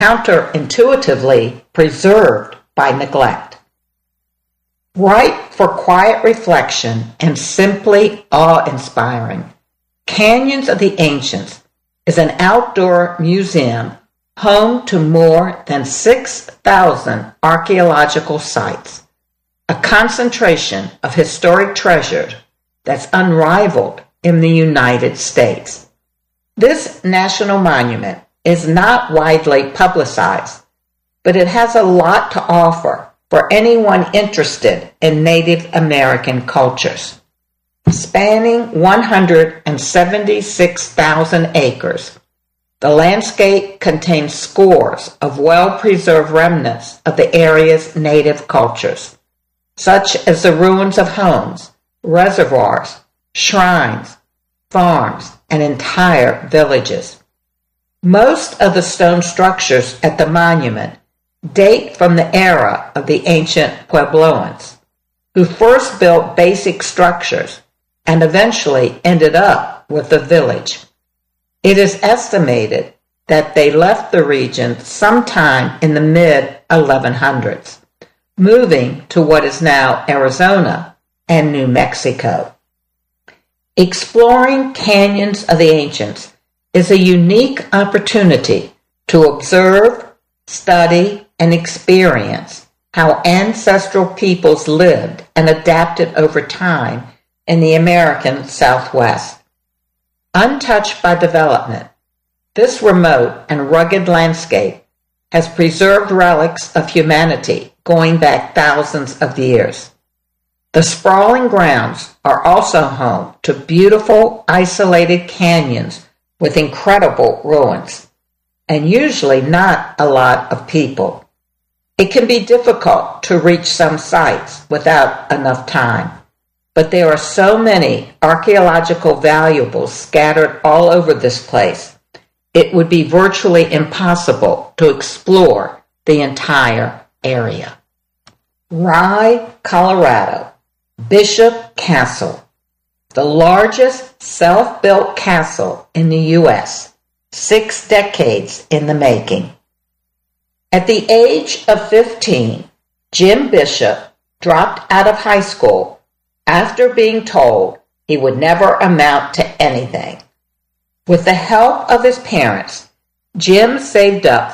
counterintuitively preserved by neglect. Ripe for quiet reflection and simply awe-inspiring, Canyons of the Ancients is an outdoor museum home to more than 6,000 archaeological sites, a concentration of historic treasures that's unrivaled in the United States. This national monument is not widely publicized, but it has a lot to offer for anyone interested in Native American cultures. Spanning 176,000 acres, the landscape contains scores of well-preserved remnants of the area's native cultures, such as the ruins of homes, reservoirs, shrines, farms, and entire villages. Most of the stone structures at the monument date from the era of the ancient Puebloans, who first built basic structures and eventually ended up with a village. It is estimated that they left the region sometime in the mid-1100s, moving to what is now Arizona and New Mexico. Exploring Canyons of the Ancients is a unique opportunity to observe, study, and experience how ancestral peoples lived and adapted over time in the American Southwest. Untouched by development, this remote and rugged landscape has preserved relics of humanity going back thousands of years. The sprawling grounds are also home to beautiful, isolated canyons with incredible ruins, and usually not a lot of people. It can be difficult to reach some sites without enough time, but there are so many archaeological valuables scattered all over this place, it would be virtually impossible to explore the entire area. Rye, Colorado. Bishop Castle, the largest self-built castle in the U.S., 6 decades in the making. At the age of 15, Jim Bishop dropped out of high school after being told he would never amount to anything. With the help of his parents, Jim saved up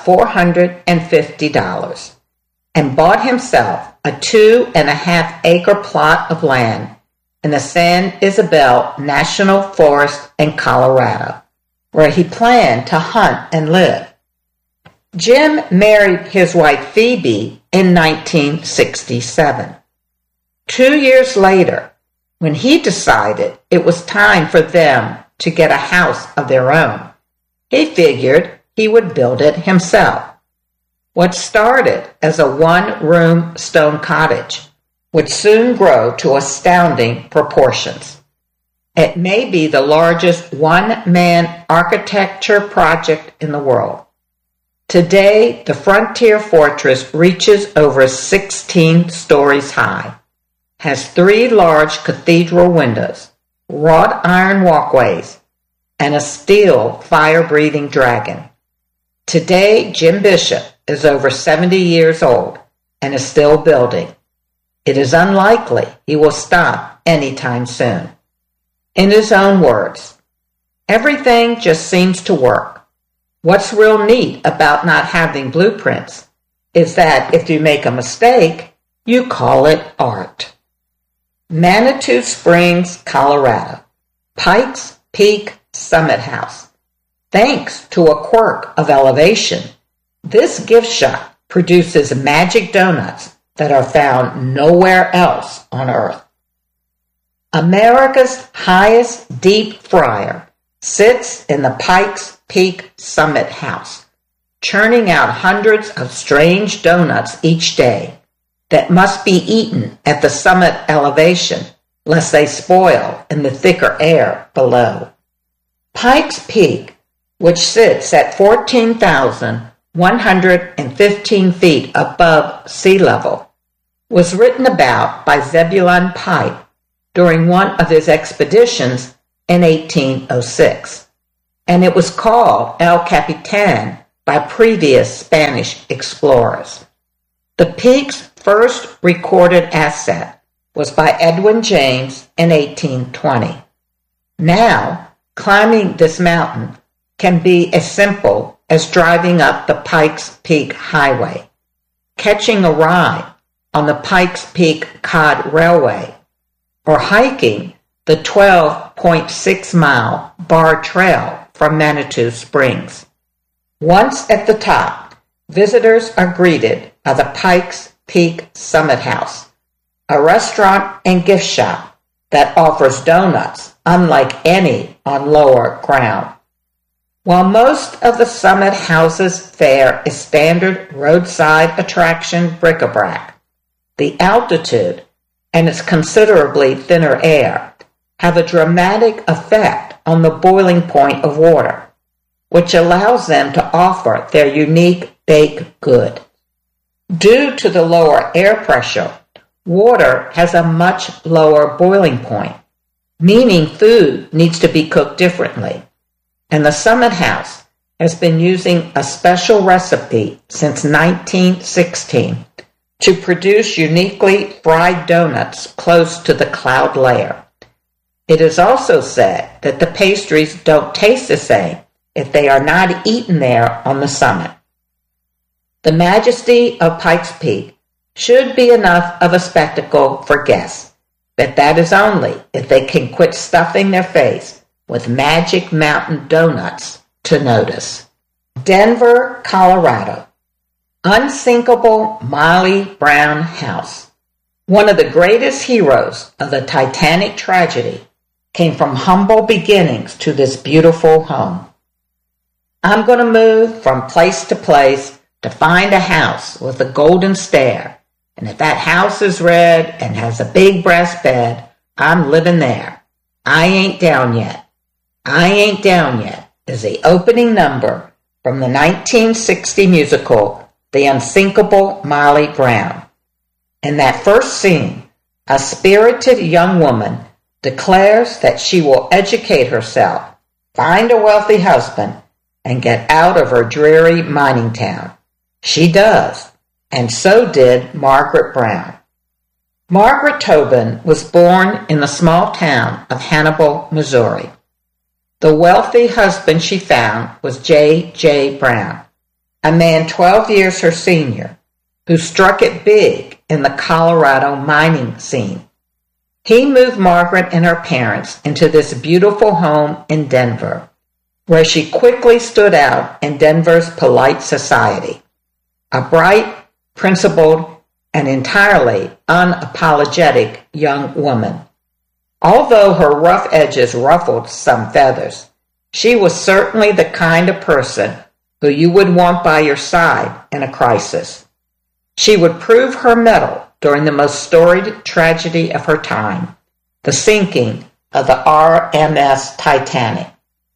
$450 and bought himself a 2.5-acre plot of land in the San Isabel National Forest in Colorado, where he planned to hunt and live. Jim married his wife Phoebe in 1967. 2 years later, when he decided it was time for them to get a house of their own, he figured he would build it himself. What started as a one-room stone cottage would soon grow to astounding proportions. It may be the largest one-man architecture project in the world. Today, the Frontier Fortress reaches over 16 stories high, has 3 large cathedral windows, wrought iron walkways, and a steel fire-breathing dragon. Today, Jim Bishop is over 70 years old and is still building. It is unlikely he will stop anytime soon. In his own words, everything just seems to work. What's real neat about not having blueprints is that if you make a mistake, you call it art. Manitou Springs, Colorado, Pikes Peak Summit House. Thanks to a quirk of elevation, this gift shop produces magic donuts that are found nowhere else on Earth. America's highest deep fryer sits in the Pikes Peak Summit House, churning out hundreds of strange donuts each day that must be eaten at the summit elevation lest they spoil in the thicker air below. Pikes Peak, which sits at 14,115 feet above sea level, was written about by Zebulon Pike during one of his expeditions in 1806, and it was called El Capitan by previous Spanish explorers. The peak's first recorded ascent was by Edwin James in 1820. Now, climbing this mountain can be as simple as driving up the Pikes Peak Highway, catching a ride on the Pikes Peak Cod Railway, or hiking the 12.6-mile Bar Trail from Manitou Springs. Once at the top, visitors are greeted by the Pikes Peak Summit House, a restaurant and gift shop that offers donuts unlike any on lower ground. While most of the Summit House's fare is standard roadside attraction bric-a-brac, the altitude and its considerably thinner air have a dramatic effect on the boiling point of water, which allows them to offer their unique baked good. Due to the lower air pressure, water has a much lower boiling point, meaning food needs to be cooked differently. And the Summit House has been using a special recipe since 1916 to produce uniquely fried donuts close to the cloud layer. It is also said that the pastries don't taste the same if they are not eaten there on the summit. The majesty of Pikes Peak should be enough of a spectacle for guests, but that is only if they can quit stuffing their face with Magic Mountain donuts to notice. Denver, Colorado. Unsinkable Molly Brown House. One of the greatest heroes of the Titanic tragedy came from humble beginnings to this beautiful home. I'm going to move from place to place to find a house with a golden stair, and if that house is red and has a big brass bed, I'm living there. I ain't down yet. I Ain't Down Yet is the opening number from the 1960 musical The Unsinkable Molly Brown. In that first scene, a spirited young woman declares that she will educate herself, find a wealthy husband, and get out of her dreary mining town. She does, and so did Margaret Brown. Margaret Tobin was born in the small town of Hannibal, Missouri. The wealthy husband she found was J. Brown, a man 12 years her senior, who struck it big in the Colorado mining scene. He moved Margaret and her parents into this beautiful home in Denver, where she quickly stood out in Denver's polite society. A bright, principled, and entirely unapologetic young woman. Although her rough edges ruffled some feathers, she was certainly the kind of person who you would want by your side in a crisis. She would prove her mettle during the most storied tragedy of her time, the sinking of the RMS Titanic.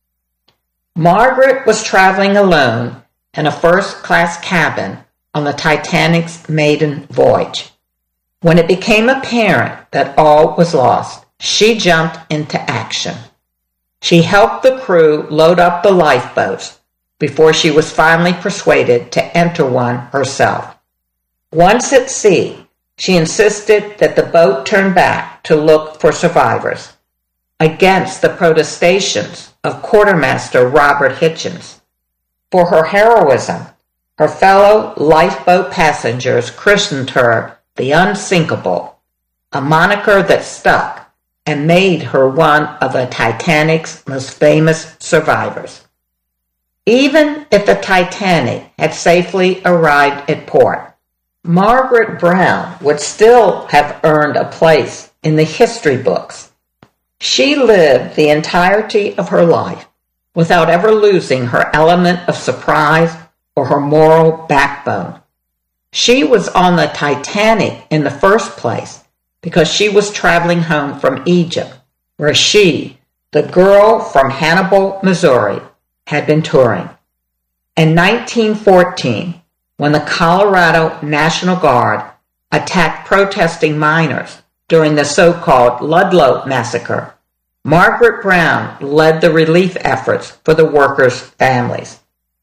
Margaret was traveling alone in a first-class cabin on the Titanic's maiden voyage. When it became apparent that all was lost, she jumped into action. She helped the crew load up the lifeboats before she was finally persuaded to enter one herself. Once at sea, she insisted that the boat turn back to look for survivors, against the protestations of Quartermaster Robert Hitchens. For her heroism, her fellow lifeboat passengers christened her the Unsinkable, a moniker that stuck and made her one of the Titanic's most famous survivors. Even if the Titanic had safely arrived at port, Margaret Brown would still have earned a place in the history books. She lived the entirety of her life without ever losing her element of surprise or her moral backbone. She was on the Titanic in the first place because she was traveling home from Egypt, where she, the girl from Hannibal, Missouri, had been touring. In 1914, when the Colorado National Guard attacked protesting miners during the so-called Ludlow Massacre, Margaret Brown led the relief efforts for the workers' families.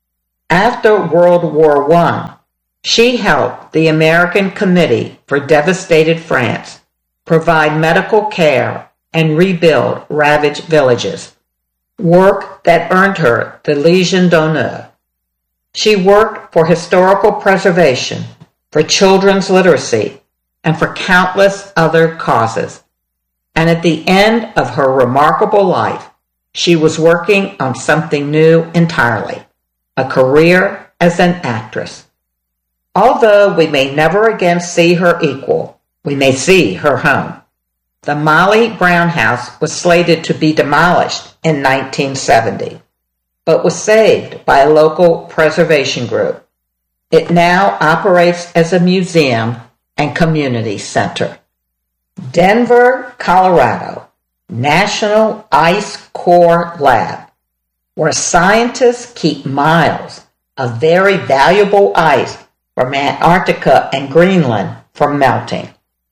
After World War I, she helped the American Committee for Devastated France provide medical care and rebuild ravaged villages, work that earned her the Légion d'honneur. She worked for historical preservation, for children's literacy, and for countless other causes. And at the end of her remarkable life, she was working on something new entirely, a career as an actress. Although we may never again see her equal, we may see her home. The Molly Brown House was slated to be demolished in 1970, but was saved by a local preservation group. It now operates as a museum and community center. Denver, Colorado, National Ice Core Lab, where scientists keep miles of very valuable ice from Antarctica and Greenland from melting.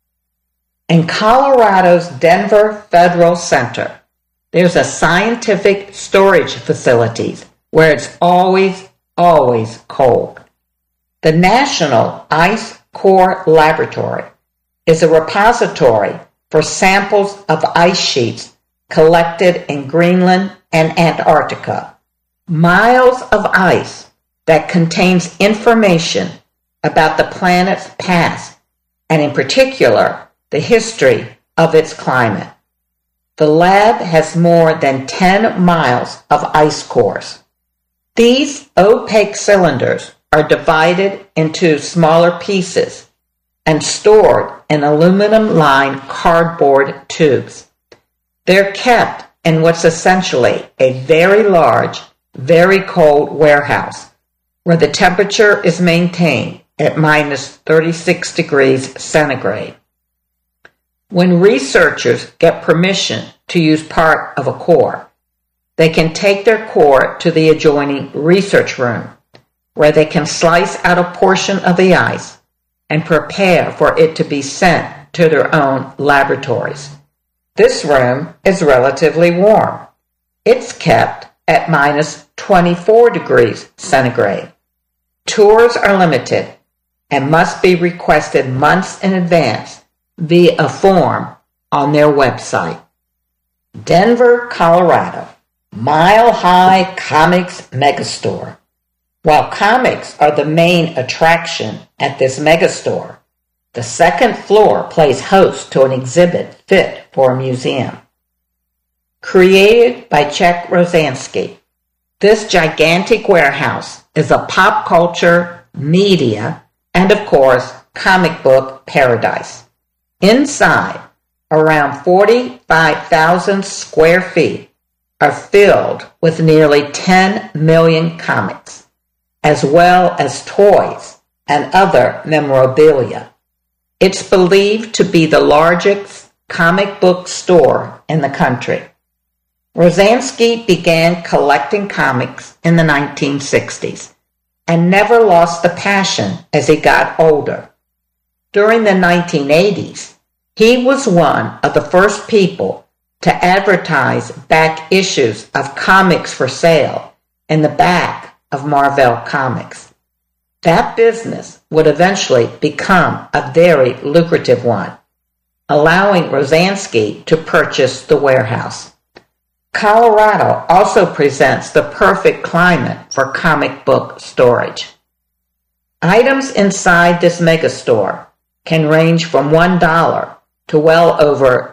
In Colorado's Denver Federal Center, there's a scientific storage facility where it's always cold. The National Ice Core Laboratory is a repository for samples of ice sheets collected in Greenland and Antarctica. Miles of ice that contains information about the planet's past, and in particular, the history of its climate. The lab has more than 10 miles of ice cores. These opaque cylinders are divided into smaller pieces and stored in aluminum-lined cardboard tubes. They're kept in what's essentially a very large, very cold warehouse where the temperature is maintained at minus 36 degrees centigrade. When researchers get permission to use part of a core, they can take their core to the adjoining research room, where they can slice out a portion of the ice and prepare for it to be sent to their own laboratories. This room is relatively warm. It's kept at minus 24 degrees centigrade. Tours are limited and must be requested months in advance via a form on their website. Denver, Colorado, Mile High Comics Megastore. While comics are the main attraction at this megastore, the second floor plays host to an exhibit fit for a museum. Created by Czech Rozansky, this gigantic warehouse is a pop culture, media, and of course, comic book paradise. Inside, around 45,000 square feet are filled with nearly 10 million comics, as well as toys and other memorabilia. It's believed to be the largest comic book store in the country. Rozansky began collecting comics in the 1960s and never lost the passion as he got older. During the 1980s, he was one of the first people to advertise back issues of comics for sale in the back of Marvel Comics. That business would eventually become a very lucrative one, allowing Rozansky to purchase the warehouse. Colorado also presents the perfect climate for comic book storage. Items inside this megastore can range from $1 to well over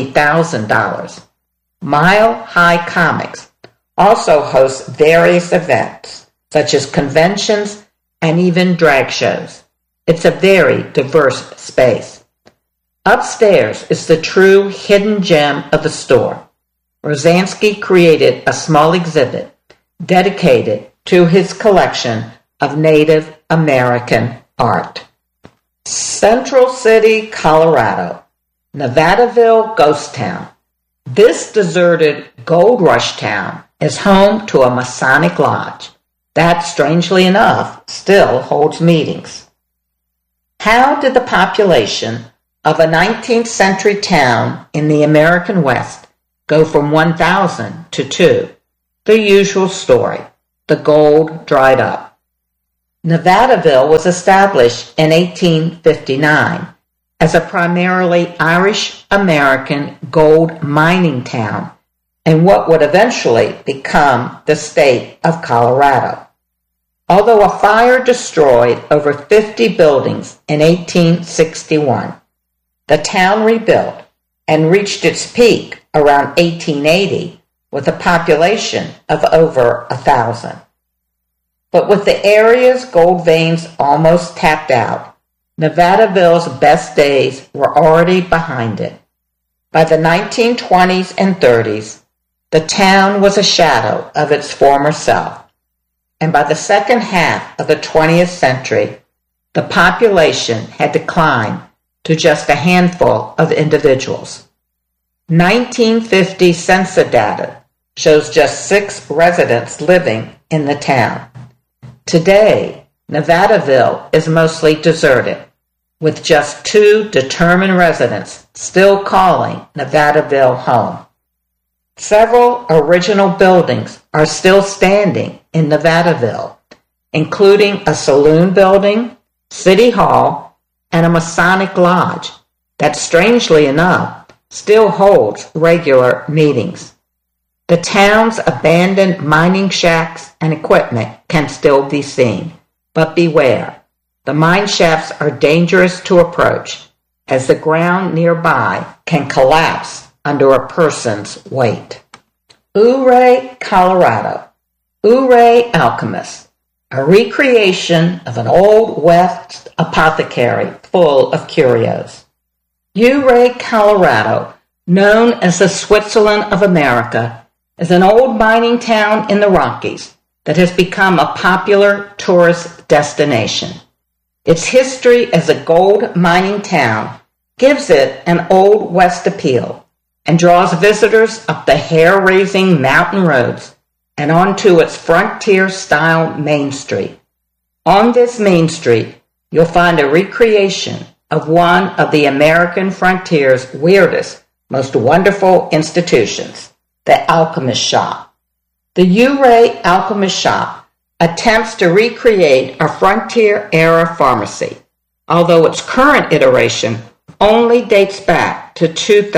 $20,000. Mile High Comics also hosts various events, such as conventions and even drag shows. It's a very diverse space. Upstairs is the true hidden gem of the store. Rozansky created a small exhibit dedicated to his collection of Native American art. Central City, Colorado, Nevadaville Ghost Town. This deserted gold rush town is home to a Masonic lodge that, strangely enough, still holds meetings. How did the population of a 19th century town in the American West go from 1,000 to 2? The usual story. The gold dried up. Nevadaville was established in 1859 as a primarily Irish-American gold mining town in what would eventually become the state of Colorado. Although a fire destroyed over 50 buildings in 1861, the town rebuilt and reached its peak around 1880 with a population of over 1,000. But with the area's gold veins almost tapped out, Nevadaville's best days were already behind it. By the 1920s and 30s, the town was a shadow of its former self, and by the second half of the 20th century, the population had declined to just a handful of individuals. 1950 census data shows just 6 residents living in the town. Today, Nevadaville is mostly deserted, with just 2 determined residents still calling Nevadaville home. Several original buildings are still standing in Nevadaville, including a saloon building, City Hall, and a Masonic Lodge that, strangely enough, still holds regular meetings. The town's abandoned mining shacks and equipment can still be seen, but beware, the mine shafts are dangerous to approach, as the ground nearby can collapse under a person's weight. Ouray, Colorado. Ouray Alchemist, a recreation of an Old West apothecary full of curios. Ouray, Colorado, known as the Switzerland of America, is an old mining town in the Rockies that has become a popular tourist destination. Its history as a gold mining town gives it an Old West appeal and draws visitors up the hair-raising mountain roads and onto its frontier-style Main Street. On this Main Street, you'll find a recreation of one of the American frontier's weirdest, most wonderful institutions, the Alchemist Shop. The Ouray Alchemist Shop attempts to recreate a frontier-era pharmacy, although its current iteration only dates back to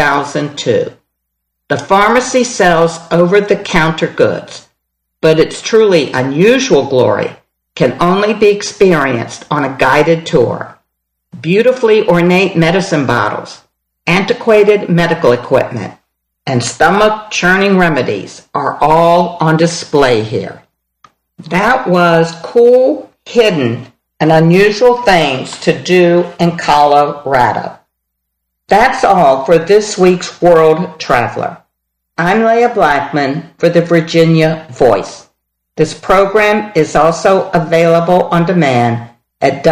2002. The pharmacy sells over-the-counter goods, but its truly unusual glory can only be experienced on a guided tour. Beautifully ornate medicine bottles, antiquated medical equipment, and stomach-churning remedies are all on display here. That was cool, hidden, and unusual things to do in Colorado. That's all for this week's World Traveler. I'm Leah Blackman for the Virginia Voice. This program is also available on demand at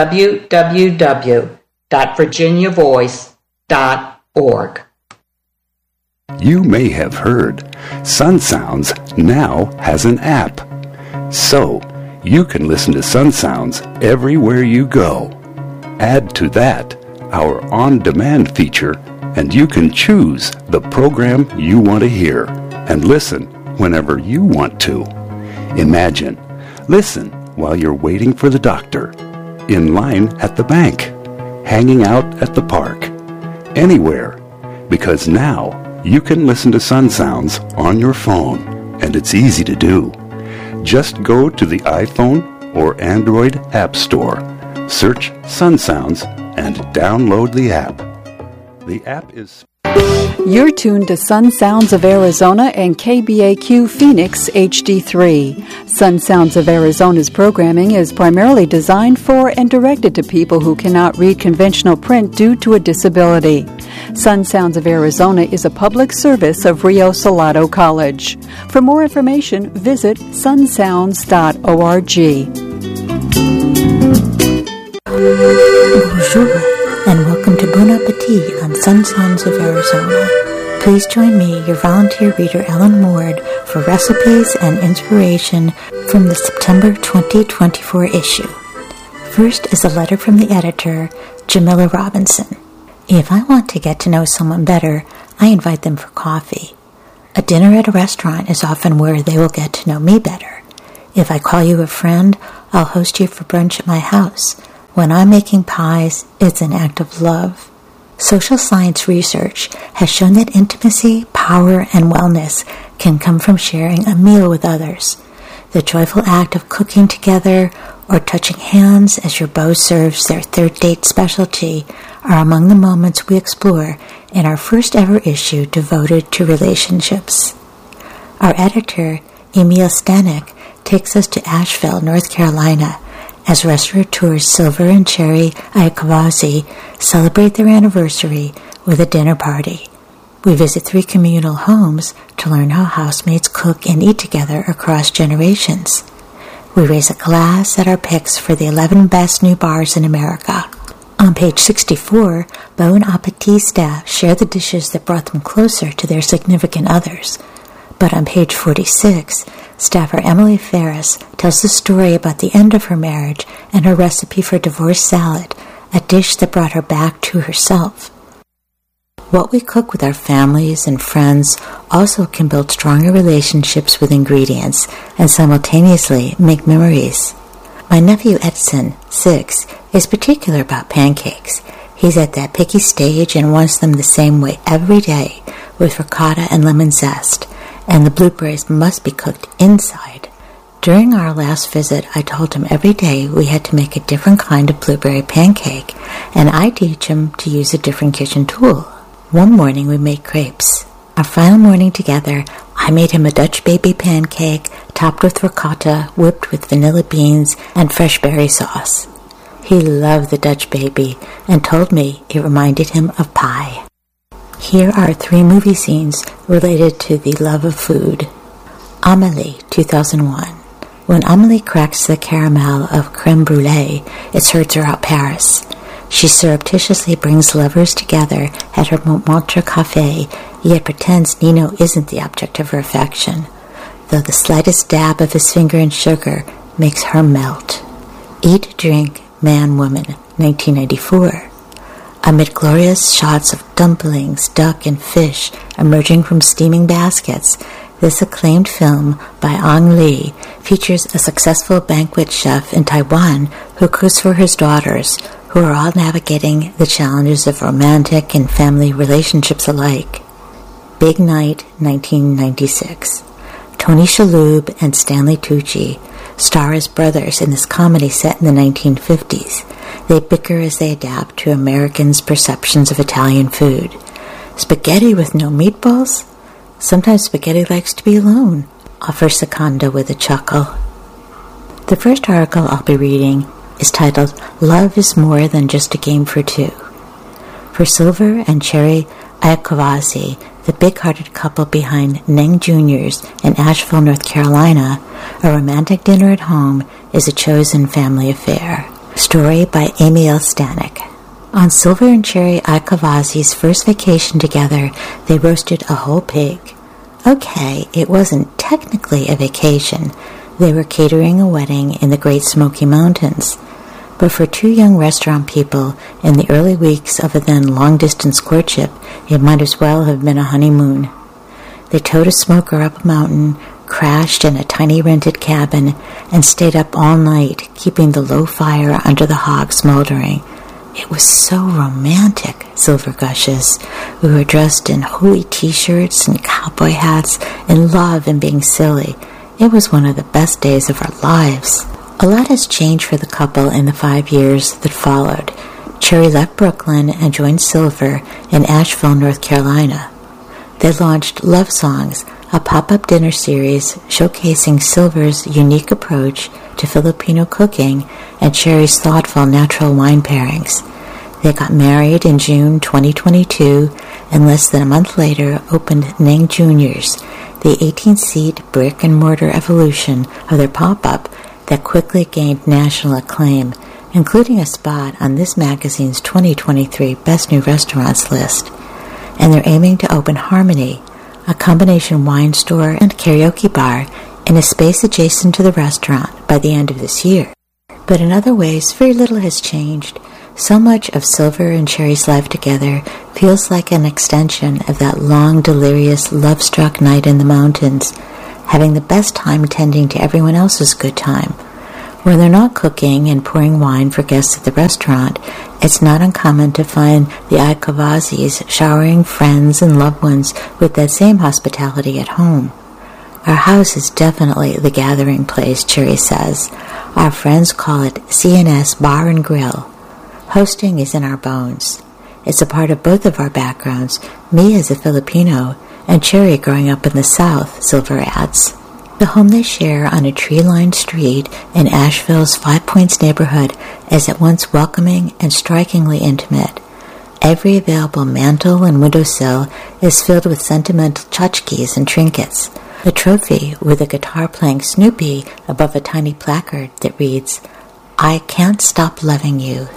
www.virginiavoice.org. You may have heard Sun Sounds now has an app. So, you can listen to Sun Sounds everywhere you go. Add to that our on-demand feature, and you can choose the program you want to hear and listen whenever you want to. Imagine, listen while you're waiting for the doctor, in line at the bank, hanging out at the park, anywhere, because now you can listen to Sun Sounds on your phone, and it's easy to do. Just go to the iPhone or Android App Store, search Sun Sounds, and download the app. The app is... You're tuned to Sun Sounds of Arizona and KBAQ Phoenix HD3. Sun Sounds of Arizona's programming is primarily designed for and directed to people who cannot read conventional print due to a disability. Sun Sounds of Arizona is a public service of Rio Salado College. For more information, visit sunsounds.org. Bonjour, and welcome to Bon Appetit on Sun Sounds of Arizona. Please join me, your volunteer reader Ellen Ward, for recipes and inspiration from the September 2024 issue. First is a letter from the editor, Jamila Robinson. If I want to get to know someone better, I invite them for coffee. A dinner at a restaurant is often where they will get to know me better. If I call you a friend, I'll host you for brunch at my house. When I'm making pies, it's an act of love. Social science research has shown that intimacy, power, and wellness can come from sharing a meal with others. The joyful act of cooking together or touching hands as your beau serves their third date specialty are among the moments we explore in our first ever issue devoted to relationships. Our editor, Emil Stanek, takes us to Asheville, North Carolina, as restaurateurs Silver and Cherry Iacovazzi celebrate their anniversary with a dinner party. We visit 3 communal homes to learn how housemates cook and eat together across generations. We raise a glass at our picks for the 11 best new bars in America. On page 64, Bon Appetit staff share the dishes that brought them closer to their significant others. But on page 46, staffer Emily Ferris tells the story about the end of her marriage and her recipe for divorce salad, a dish that brought her back to herself. What we cook with our families and friends also can build stronger relationships with ingredients and simultaneously make memories. My nephew Edson, 6, is particular about pancakes. He's at that picky stage and wants them the same way every day, with ricotta and lemon zest, and the blueberries must be cooked inside. During our last visit, I told him every day we had to make a different kind of blueberry pancake, and I teach him to use a different kitchen tool. One morning we made crepes. Our final morning together, I made him a Dutch baby pancake topped with ricotta, whipped with vanilla beans and fresh berry sauce. He loved the Dutch baby and told me it reminded him of pie. Here are 3 movie scenes related to the love of food. Amélie, 2001. When Amélie cracks the caramel of crème brûlée, it's her throughout Paris. She surreptitiously brings lovers together at her Montmartre cafe, yet pretends Nino isn't the object of her affection, though the slightest dab of his finger in sugar makes her melt. Eat, Drink, Man, Woman, 1994. Amid glorious shots of dumplings, duck, and fish emerging from steaming baskets, this acclaimed film by Ang Lee features a successful banquet chef in Taiwan who cooks for his daughters, who are all navigating the challenges of romantic and family relationships alike. Big Night, 1996. Tony Shalhoub and Stanley Tucci star as brothers in this comedy set in the 1950s. They bicker as they adapt to Americans' perceptions of Italian food. Spaghetti with no meatballs? Sometimes spaghetti likes to be alone, offers Secondo with a chuckle. The first article I'll be reading is titled, Love is More Than Just a Game for Two. For Silver and Cherry Iacovazzi, the big-hearted couple behind Neng Juniors in Asheville, North Carolina, a romantic dinner at home is a chosen family affair. Story by Emil Stanek. On Silver and Cherry Iacovazzi's first vacation together, they roasted a whole pig. Okay, it wasn't technically a vacation. They were catering a wedding in the Great Smoky Mountains. But for 2 young restaurant people in the early weeks of a then long-distance courtship, it might as well have been a honeymoon. They towed a smoker up a mountain, crashed in a tiny rented cabin, and stayed up all night, keeping the low fire under the hog smoldering. It was so romantic, Silver gushes. We were dressed in holy t-shirts and cowboy hats, in love and being silly. It was one of the best days of our lives. A lot has changed for the couple in the 5 years that followed. Cherry left Brooklyn and joined Silver in Asheville, North Carolina. They launched Love Songs, a pop-up dinner series showcasing Silver's unique approach to Filipino cooking and Cherry's thoughtful natural wine pairings. They got married in June 2022 and less than a month later opened Neng Juniors, the 18-seat brick-and-mortar evolution of their pop-up that quickly gained national acclaim, including a spot on this magazine's 2023 Best New Restaurants list. And they're aiming to open Harmony, a combination wine store and karaoke bar in a space adjacent to the restaurant by the end of this year. But in other ways, very little has changed. So much of Silver and Cherry's life together feels like an extension of that long, delirious, love-struck night in the mountains, having the best time tending to everyone else's good time. When they're not cooking and pouring wine for guests at the restaurant, it's not uncommon to find the Aikavazis showering friends and loved ones with that same hospitality at home. Our house is definitely the gathering place, Cherry says. Our friends call it CNS Bar and Grill. Hosting is in our bones. It's a part of both of our backgrounds, me as a Filipino and Cherry growing up in the South, Silver adds. The home they share on a tree-lined street in Asheville's Five Points neighborhood is at once welcoming and strikingly intimate. Every available mantel and windowsill is filled with sentimental tchotchkes and trinkets. The trophy with a guitar-playing Snoopy above a tiny placard that reads, "I can't stop loving you."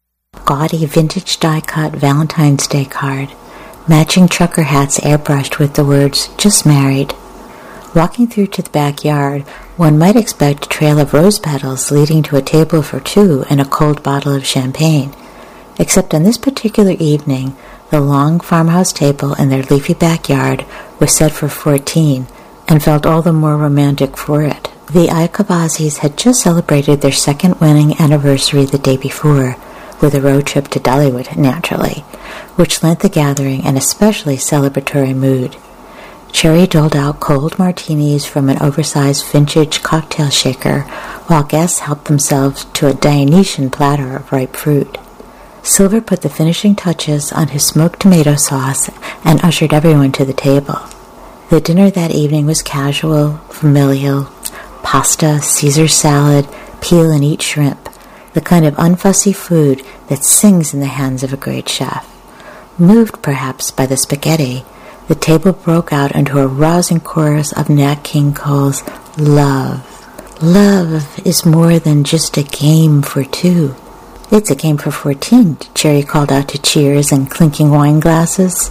Gaudy vintage die-cut Valentine's Day card. Matching trucker hats airbrushed with the words, "Just married." Walking through to the backyard, one might expect a trail of rose petals leading to a table for two and a cold bottle of champagne. Except on this particular evening, the long farmhouse table in their leafy backyard was set for 14 and felt all the more romantic for it. The Aikavazis had just celebrated their second wedding anniversary the day before, with a road trip to Dollywood, naturally, which lent the gathering an especially celebratory mood. Cherry doled out cold martinis from an oversized vintage cocktail shaker, while guests helped themselves to a Dionysian platter of ripe fruit. Silver put the finishing touches on his smoked tomato sauce and ushered everyone to the table. The dinner that evening was casual, familial, pasta, Caesar salad, peel and eat shrimp, the kind of unfussy food that sings in the hands of a great chef. Moved, perhaps, by the spaghetti, the table broke out into a rousing chorus of Nat King Cole's Love. Love is more than just a game for two. It's a game for 14, Cherry called out to cheers and clinking wine glasses.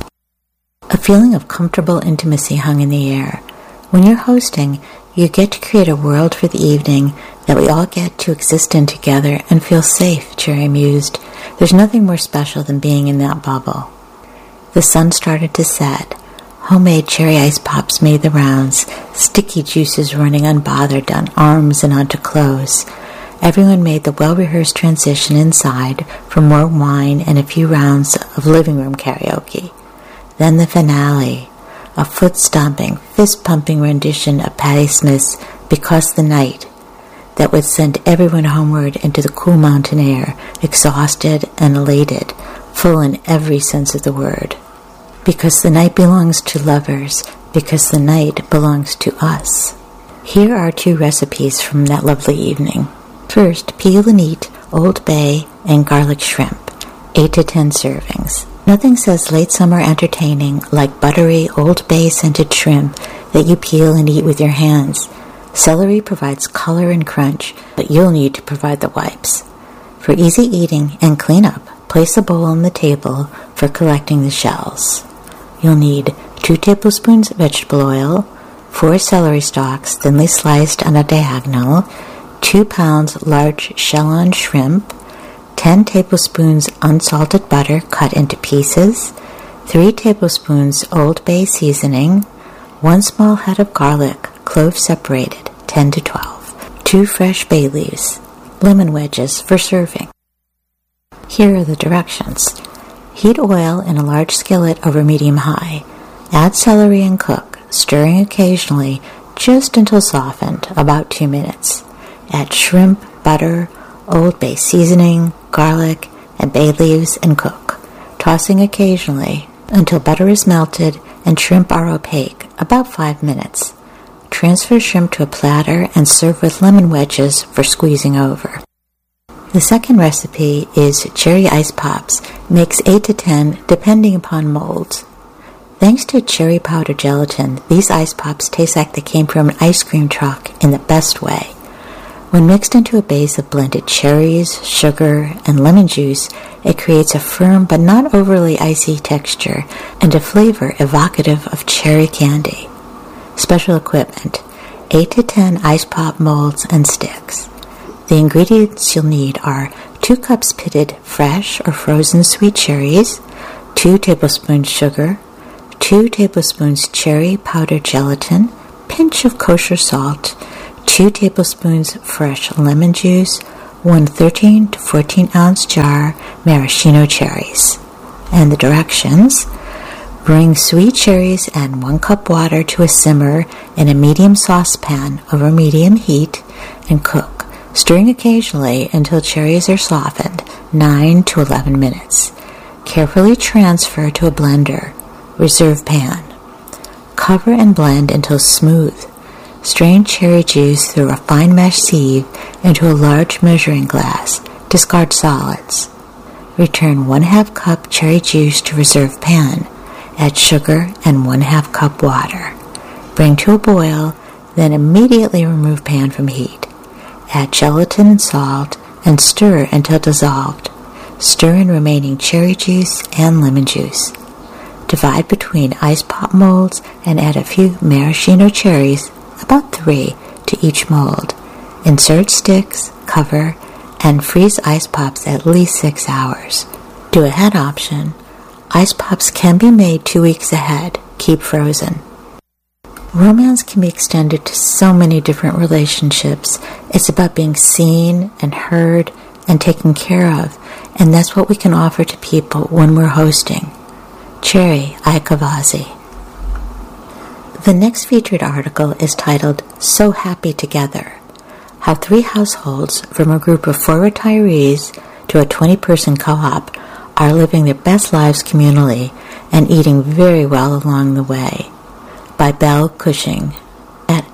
A feeling of comfortable intimacy hung in the air. When you're hosting, you get to create a world for the evening that we all get to exist in together and feel safe, Cherry mused. There's nothing more special than being in that bubble. The sun started to set. Homemade cherry ice pops made the rounds, sticky juices running unbothered down arms and onto clothes. Everyone made the well-rehearsed transition inside for more wine and a few rounds of living room karaoke. Then the finale, a foot-stomping, fist-pumping rendition of Patti Smith's Because the Night that would send everyone homeward into the cool mountain air, exhausted and elated, full in every sense of the word. Because the night belongs to lovers, because the night belongs to us. Here are 2 recipes from that lovely evening. First, peel and eat Old Bay and garlic shrimp, 8 to 10 servings. Nothing says late summer entertaining like buttery Old Bay scented shrimp that you peel and eat with your hands. Celery provides color and crunch, but you'll need to provide the wipes. For easy eating and cleanup, place a bowl on the table for collecting the shells. You'll need 2 tablespoons vegetable oil, 4 celery stalks thinly sliced on a diagonal, 2 pounds large shell-on shrimp, 10 tablespoons unsalted butter cut into pieces, 3 tablespoons Old Bay seasoning, 1 small head of garlic, cloves separated, 10 to 12, 2 fresh bay leaves, lemon wedges for serving. Here are the directions. Heat oil in a large skillet over medium-high. Add celery and cook, stirring occasionally just until softened, about 2 minutes. Add shrimp, butter, Old Bay seasoning, garlic, and bay leaves and cook, tossing occasionally until butter is melted and shrimp are opaque, about 5 minutes. Transfer shrimp to a platter and serve with lemon wedges for squeezing over. The second recipe is cherry ice pops, makes 8 to 10 depending upon molds. Thanks to cherry powder gelatin, these ice pops taste like they came from an ice cream truck in the best way. When mixed into a base of blended cherries, sugar, and lemon juice, it creates a firm but not overly icy texture and a flavor evocative of cherry candy. Special equipment: 8 to 10 ice pop molds and sticks. The ingredients you'll need are 2 cups pitted fresh or frozen sweet cherries, 2 tablespoons sugar, 2 tablespoons cherry powder gelatin, pinch of kosher salt, 2 tablespoons fresh lemon juice, 1 13 to 14 ounce jar maraschino cherries. And the directions: bring sweet cherries and 1 cup water to a simmer in a medium saucepan over medium heat and cook, stirring occasionally until cherries are softened, 9 to 11 minutes. Carefully transfer to a blender. Reserve pan. Cover and blend until smooth. Strain cherry juice through a fine mesh sieve into a large measuring glass. Discard solids. Return 1/2 cup cherry juice to reserve pan. Add sugar and 1/2 cup water. Bring to a boil, then immediately remove pan from heat. Add gelatin and salt and stir until dissolved. Stir in remaining cherry juice and lemon juice. Divide between ice pop molds and add a few maraschino cherries, about 3, to each mold. Insert sticks, cover, and freeze ice pops at least 6 hours. Do ahead option. Ice pops can be made 2 weeks ahead. Keep frozen. Romance can be extended to so many different relationships. It's about being seen and heard and taken care of, and that's what we can offer to people when we're hosting. Cherry Aikavazi. The next featured article is titled So Happy Together: How 3 households from a group of 4 retirees to a 20-person co-op are living their best lives communally and eating very well along the way, by Belle Cushing. At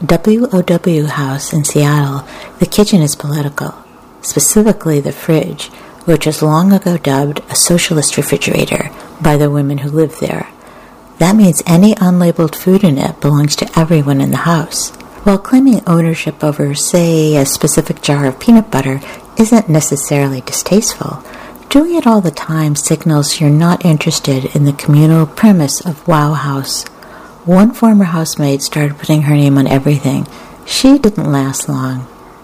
WOW House in Seattle, the kitchen is political, specifically the fridge, which was long ago dubbed a socialist refrigerator by the women who lived there. That means any unlabeled food in it belongs to everyone in the house. While claiming ownership over, say, a specific jar of peanut butter isn't necessarily distasteful, doing it all the time signals you're not interested in the communal premise of Wow House. One former housemaid started putting her name on everything. She didn't last long.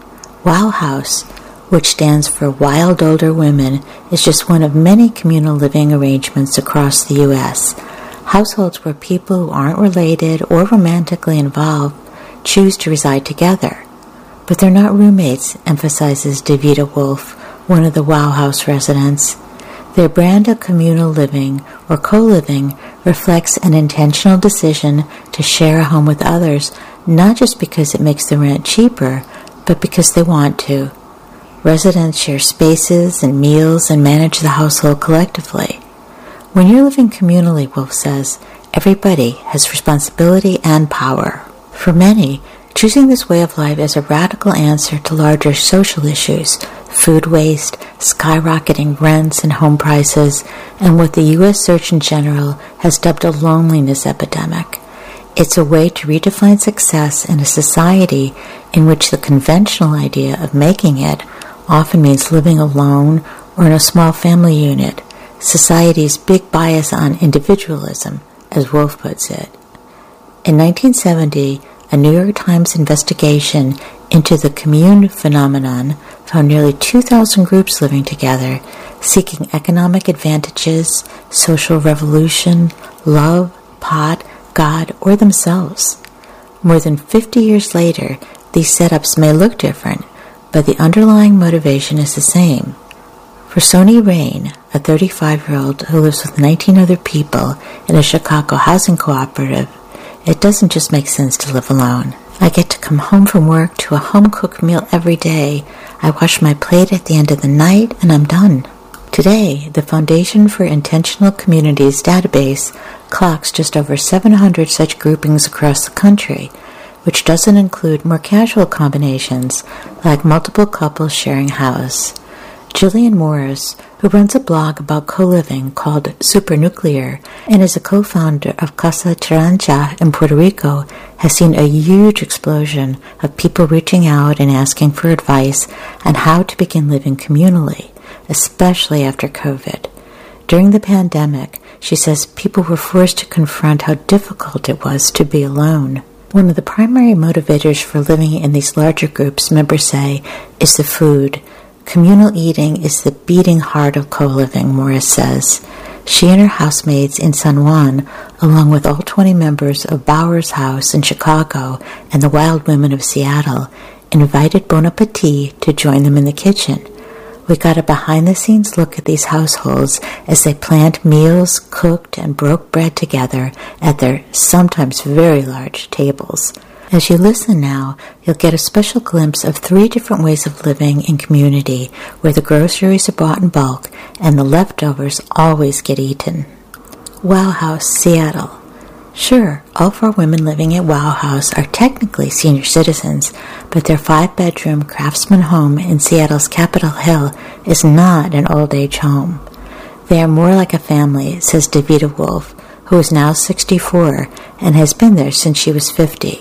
Wow House, which stands for Wild Older Women, is just one of many communal living arrangements across the U.S. Households where people who aren't related or romantically involved choose to reside together. But they're not roommates, emphasizes Davida Wolf, one of the Wow House residents. Their brand of communal living or co-living reflects an intentional decision to share a home with others, not just because it makes the rent cheaper, but because they want to. Residents share spaces and meals and manage the household collectively. When you're living communally, Wolf says, everybody has responsibility and power. For many, choosing this way of life is a radical answer to larger social issues: food waste, skyrocketing rents and home prices, and what the U.S. Surgeon General has dubbed a loneliness epidemic. It's a way to redefine success in a society in which the conventional idea of making it often means living alone or in a small family unit, society's big bias on individualism, as Wolf puts it. In 1970, a New York Times investigation into the commune phenomenon found nearly 2,000 groups living together, seeking economic advantages, social revolution, love, pot, God, or themselves. More than 50 years later, these setups may look different, but the underlying motivation is the same. For Sony Rain, a 35-year-old who lives with 19 other people in a Chicago housing cooperative, it doesn't just make sense to live alone. I get to come home from work to a home-cooked meal every day. I wash my plate at the end of the night, and I'm done. Today, the Foundation for Intentional Communities database clocks just over 700 such groupings across the country, which doesn't include more casual combinations like multiple couples sharing a house. Jillian Morris, who runs a blog about co-living called Supernuclear and is a co-founder of Casa Tarancha in Puerto Rico, has seen a huge explosion of people reaching out and asking for advice on how to begin living communally, especially after COVID. During the pandemic, she says people were forced to confront how difficult it was to be alone. One of the primary motivators for living in these larger groups, members say, is the food. Communal eating is the beating heart of co-living, Morris says. She and her housemates in San Juan, along with all 20 members of Bowers House in Chicago and the Wild Women of Seattle, invited Bon Appetit to join them in the kitchen. We got a behind-the-scenes look at these households as they planned meals, cooked, and broke bread together at their sometimes very large tables. As you listen now, you'll get a special glimpse of 3 different ways of living in community where the groceries are bought in bulk and the leftovers always get eaten. Wow House, Seattle. Sure, all 4 women living at Wow House are technically senior citizens, but their 5-bedroom craftsman home in Seattle's Capitol Hill is not an old-age home. They are more like a family, says Davida Wolf, who is now 64 and has been there since she was 50.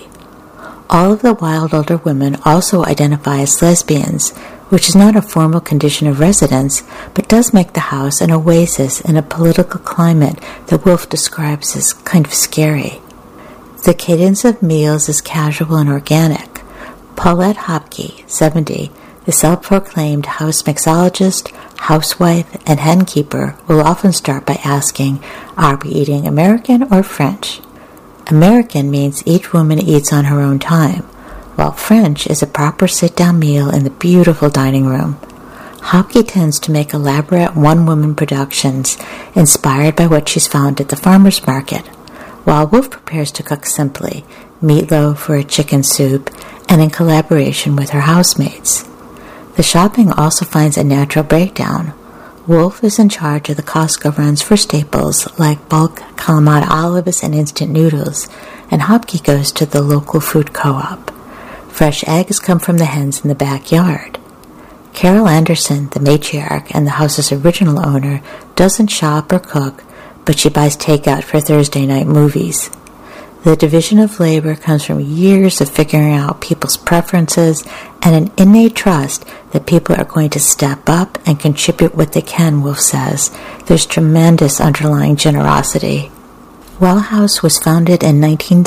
All of the wild older women also identify as lesbians, which is not a formal condition of residence, but does make the house an oasis in a political climate that Wolf describes as kind of scary. The cadence of meals is casual and organic. Paulette Hopke, 70, the self-proclaimed house mixologist, housewife, and henkeeper, will often start by asking, "Are we eating American or French?" American means each woman eats on her own time, while French is a proper sit-down meal in the beautiful dining room. Hopke tends to make elaborate one-woman productions inspired by what she's found at the farmer's market, while Wolf prepares to cook simply, meatloaf or a chicken soup, and in collaboration with her housemates. The shopping also finds a natural breakdown. Wolf is in charge of the Costco runs for staples like bulk Kalamata olives and instant noodles, and Hopke goes to the local food co-op. Fresh eggs come from the hens in the backyard. Carol Anderson, the matriarch and the house's original owner, doesn't shop or cook, but she buys takeout for Thursday night movies. The division of labor comes from years of figuring out people's preferences and an innate trust that people are going to step up and contribute what they can, Wolf says. There's tremendous underlying generosity. Well House was founded in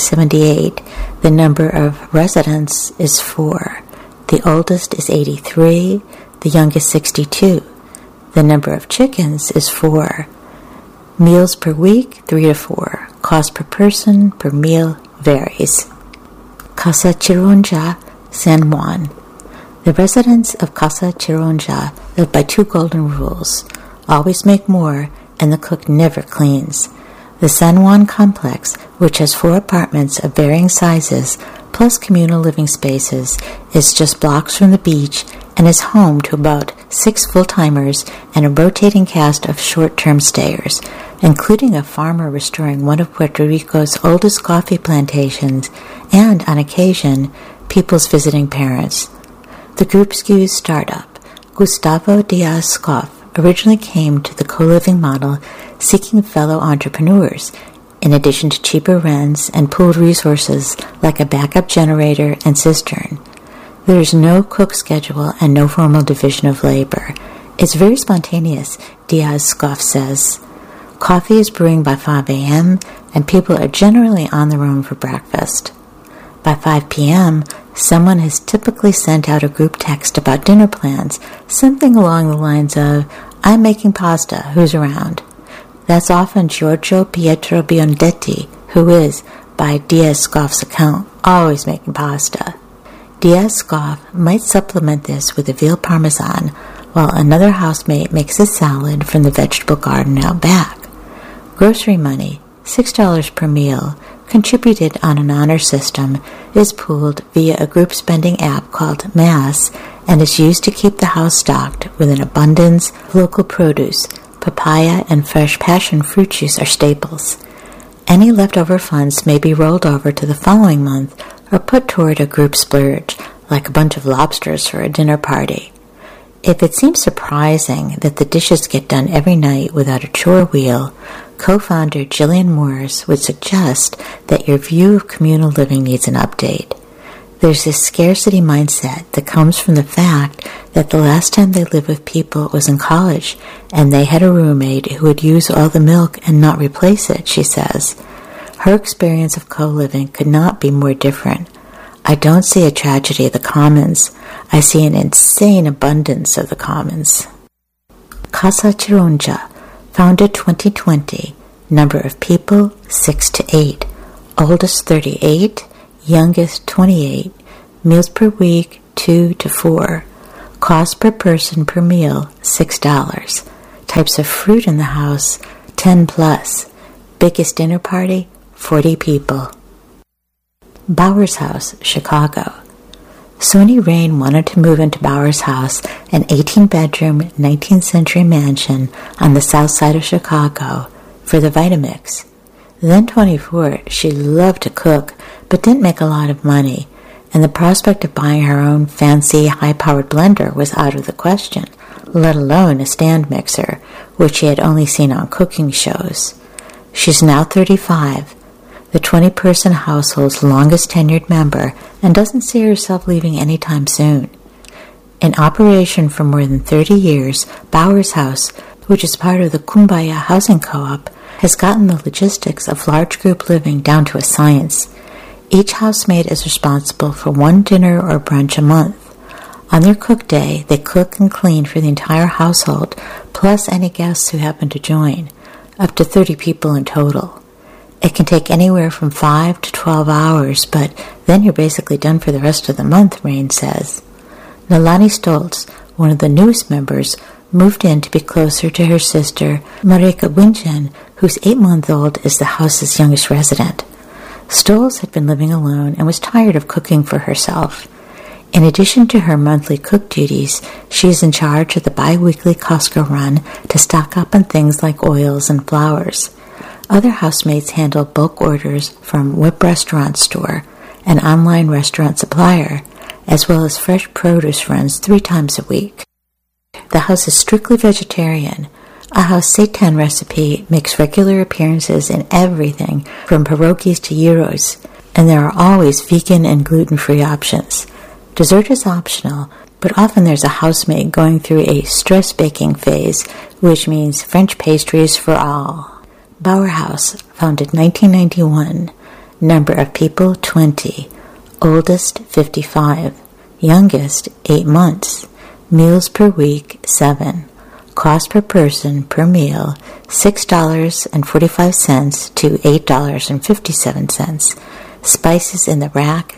1978. The number of residents is 4. The oldest is 83, the youngest 62. The number of chickens is 4. Meals per week, 3 to 4. Cost per person, per meal, varies. Casa Chironja, San Juan. The residents of Casa Chironja live by 2 golden rules. Always make more, and the cook never cleans. The San Juan complex, which has 4 apartments of varying sizes, plus communal living spaces, is just blocks from the beach and is home to about 6 full-timers and a rotating cast of short-term stayers, including a farmer restoring one of Puerto Rico's oldest coffee plantations and, on occasion, people's visiting parents. The group skews startup. Gustavo Diaz-Scoff originally came to the co-living model seeking fellow entrepreneurs, in addition to cheaper rents and pooled resources like a backup generator and cistern. There is no cook schedule and no formal division of labor. It's very spontaneous, Diaz-Scoff says. Coffee is brewing by 5 a.m., and people are generally on their own for breakfast. By 5 p.m., someone has typically sent out a group text about dinner plans, something along the lines of, "I'm making pasta, who's around?" That's often Giorgio Pietro Biondetti, who is, by Diaz-Scoff's account, always making pasta. Diaz-Scoff might supplement this with a veal parmesan, while another housemate makes a salad from the vegetable garden out back. Grocery money, $6 per meal, contributed on an honor system, is pooled via a group spending app called Mass and is used to keep the house stocked with an abundance of local produce. Papaya and fresh passion fruit juice are staples. Any leftover funds may be rolled over to the following month or put toward a group splurge, like a bunch of lobsters for a dinner party. If it seems surprising that the dishes get done every night without a chore wheel, co-founder Jillian Morris would suggest that your view of communal living needs an update. There's this scarcity mindset that comes from the fact that the last time they lived with people was in college, and they had a roommate who would use all the milk and not replace it, she says. Her experience of co-living could not be more different. I don't see a tragedy of the commons. I see an insane abundance of the commons. Casa Chironja, founded 2020, number of people 6 to 8, oldest 38, youngest 28, meals per week 2 to 4. Cost per person per meal, $6. Types of fruit in the house, 10 plus. Biggest dinner party, 40 people. Bowers House, Chicago. Sony Rain wanted to move into Bowers House, an 18-bedroom, 19th century mansion on the south side of Chicago, for the Vitamix. Then 24, she loved to cook, but didn't make a lot of money, and the prospect of buying her own fancy, high-powered blender was out of the question, let alone a stand mixer, which she had only seen on cooking shows. She's now 35, the 20-person household's longest tenured member, and doesn't see herself leaving anytime soon. In operation for more than 30 years, Bowers House, which is part of the Kumbaya Housing Co-op, has gotten the logistics of large group living down to a science. Each housemaid is responsible for one dinner or brunch a month. On their cook day, they cook and clean for the entire household, plus any guests who happen to join, up to 30 people in total. It can take anywhere from 5 to 12 hours, but then you're basically done for the rest of the month, Rain says. Nalani Stoltz, one of the newest members, moved in to be closer to her sister, Marika Winchen, whose 8-month-old is the house's youngest resident. Stoltz had been living alone and was tired of cooking for herself. In addition to her monthly cook duties, she is in charge of the bi-weekly Costco run to stock up on things like oils and flours. Other housemates handle bulk orders from Whip Restaurant Store, an online restaurant supplier, as well as fresh produce runs 3 times a week. The house is strictly vegetarian. A house seitan recipe makes regular appearances in everything from pierogies to gyros, and there are always vegan and gluten-free options. Dessert is optional, but often there's a housemaid going through a stress baking phase, which means French pastries for all. Bauer House, founded 1991. Number of people, 20. Oldest, 55. Youngest, 8 months. Meals per week, 7. Cost per person per meal, $6.45 to $8.57. Spices in the rack,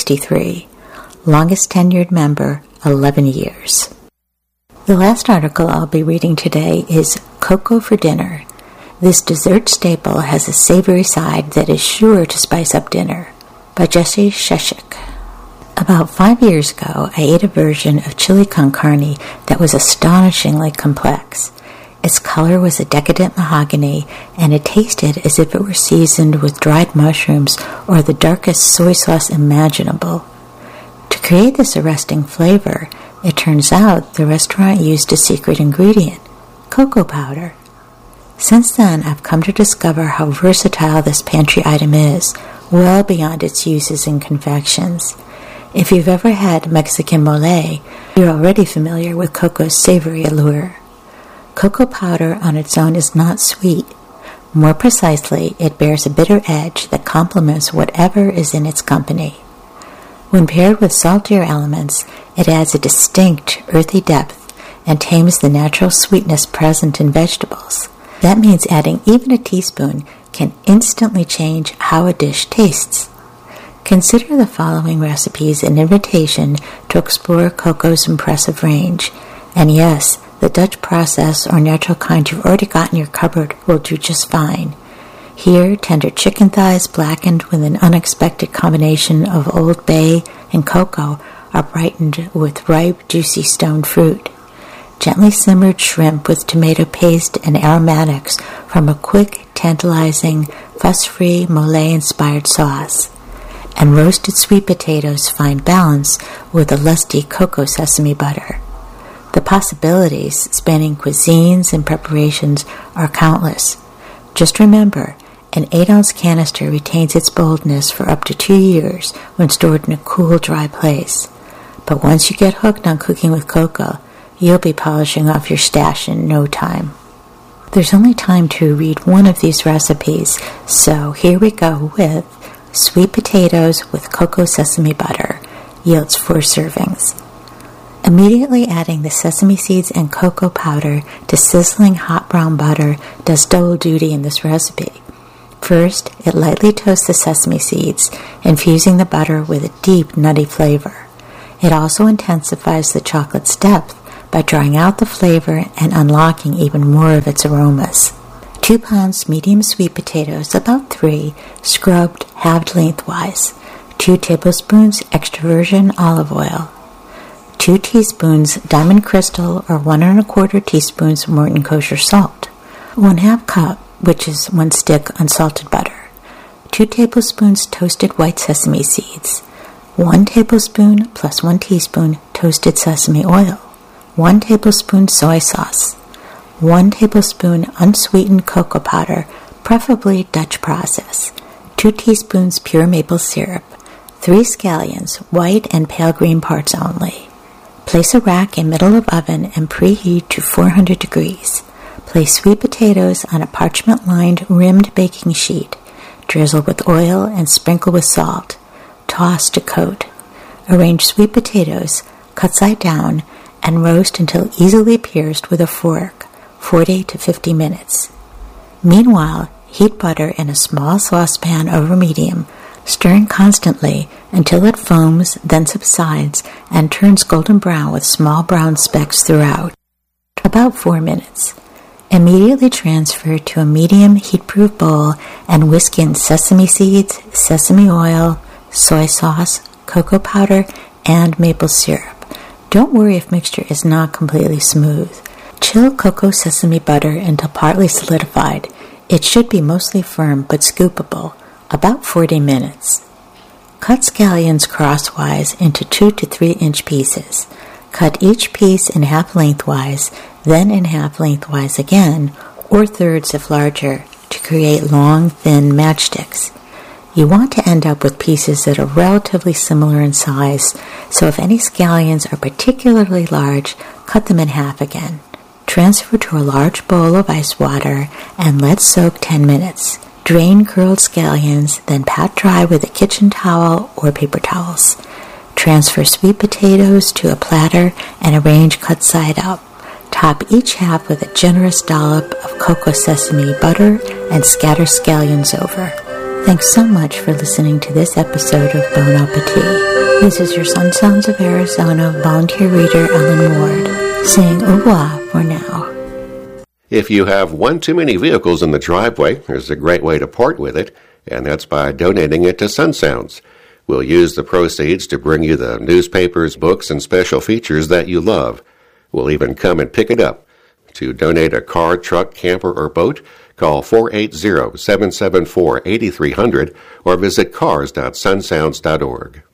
63. Longest tenured member, 11 years. The last article I'll be reading today is Cocoa for Dinner. This dessert staple has a savory side that is sure to spice up dinner, by Jesse Sheshik. About 5 years ago, I ate a version of chili con carne that was astonishingly complex. Its color was a decadent mahogany, and it tasted as if it were seasoned with dried mushrooms or the darkest soy sauce imaginable. To create this arresting flavor, it turns out the restaurant used a secret ingredient, cocoa powder. Since then, I've come to discover how versatile this pantry item is, well beyond its uses in confections. If you've ever had Mexican mole, you're already familiar with cocoa's savory allure. Cocoa powder on its own is not sweet. More precisely, it bears a bitter edge that complements whatever is in its company. When paired with saltier elements, it adds a distinct earthy depth and tames the natural sweetness present in vegetables. That means adding even a teaspoon can instantly change how a dish tastes. Consider the following recipes an invitation to explore cocoa's impressive range. And yes, the Dutch process or natural kind you've already got in your cupboard will do just fine. Here, tender chicken thighs blackened with an unexpected combination of Old Bay and cocoa are brightened with ripe, juicy stone fruit. Gently simmered shrimp with tomato paste and aromatics from a quick, tantalizing, fuss-free mole-inspired sauce. And roasted sweet potatoes find balance with a lusty cocoa sesame butter. The possibilities spanning cuisines and preparations are countless. Just remember, an 8-ounce canister retains its boldness for up to 2 years when stored in a cool, dry place. But once you get hooked on cooking with cocoa, you'll be polishing off your stash in no time. There's only time to read one of these recipes, so here we go with sweet potatoes with cocoa sesame butter. Yields 4 servings. Immediately adding the sesame seeds and cocoa powder to sizzling hot brown butter does double duty in this recipe. First, it lightly toasts the sesame seeds, infusing the butter with a deep nutty flavor. It also intensifies the chocolate's depth by drawing out the flavor and unlocking even more of its aromas. 2 pounds medium sweet potatoes, about 3, scrubbed, halved lengthwise. 2 tablespoons extra virgin olive oil. 2 teaspoons Diamond Crystal or 1 1/4 teaspoons Morton Kosher salt. 1/2 cup, which is 1 stick unsalted butter. 2 tablespoons toasted white sesame seeds. 1 tablespoon plus 1 teaspoon toasted sesame oil. 1 tablespoon soy sauce. 1 tablespoon unsweetened cocoa powder, preferably Dutch process. 2 teaspoons pure maple syrup. 3 scallions, white and pale green parts only. Place a rack in middle of oven and preheat to 400 degrees. Place sweet potatoes on a parchment-lined rimmed baking sheet. Drizzle with oil and sprinkle with salt. Toss to coat. Arrange sweet potatoes, cut side down, and roast until easily pierced with a fork, 40 to 50 minutes. Meanwhile, heat butter in a small saucepan over medium, stirring constantly until it foams, then subsides, and turns golden brown with small brown specks throughout. About 4 minutes. Immediately transfer to a medium heat-proof bowl and whisk in sesame seeds, sesame oil, soy sauce, cocoa powder, and maple syrup. Don't worry if mixture is not completely smooth. Chill cocoa sesame butter until partly solidified. It should be mostly firm but scoopable, about 40 minutes. Cut scallions crosswise into 2 to 3 inch pieces. Cut each piece in half lengthwise, then in half lengthwise again, or thirds if larger, to create long, thin matchsticks. You want to end up with pieces that are relatively similar in size, so if any scallions are particularly large, cut them in half again. Transfer to a large bowl of ice water and let soak 10 minutes. Drain curled scallions, then pat dry with a kitchen towel or paper towels. Transfer sweet potatoes to a platter and arrange cut side up. Top each half with a generous dollop of cocoa sesame butter and scatter scallions over. Thanks so much for listening to this episode of Bon Appetit. This is your Sun Sounds of Arizona volunteer reader Ellen Ward, saying au revoir for now. If you have one too many vehicles in the driveway, there's a great way to part with it, and that's by donating it to Sun Sounds. We'll use the proceeds to bring you the newspapers, books, and special features that you love. We'll even come and pick it up. To donate a car, truck, camper, or boat, call 480-774-8300 or visit cars.sunsounds.org.